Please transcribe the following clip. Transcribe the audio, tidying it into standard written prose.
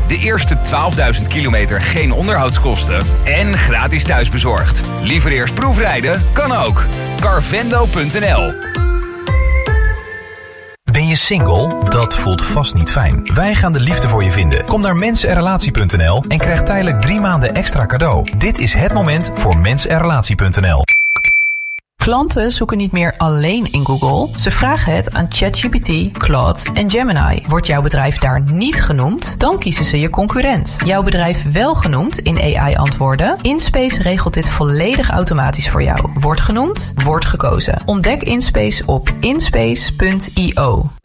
De eerste 12.000 kilometer geen onderhoudskosten en gratis thuisbezorgd. Liever eerst proefrijden? Kan ook. Carvendo.nl. Ben je single? Dat voelt vast niet fijn. Wij gaan de liefde voor je vinden. Kom naar mensenrelatie.nl en krijg tijdelijk 3 maanden extra cadeau. Dit is het moment voor mensenrelatie.nl. Klanten zoeken niet meer alleen in Google. Ze vragen het aan ChatGPT, Claude en Gemini. Wordt jouw bedrijf daar niet genoemd, dan kiezen ze je concurrent. Jouw bedrijf wel genoemd in AI-antwoorden? InSpace regelt dit volledig automatisch voor jou. Wordt genoemd, wordt gekozen. Ontdek InSpace op inspace.io.